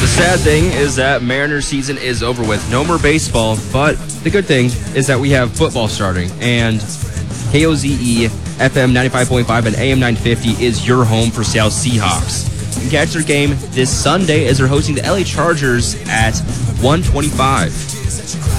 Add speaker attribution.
Speaker 1: sad thing is that Mariners season is over with. No more baseball, but the good thing is that we have football starting. And KOZE FM 95.5 and AM 950 is your home for Seattle Seahawks. You can catch their game this Sunday as they're hosting the LA Chargers at 1:25.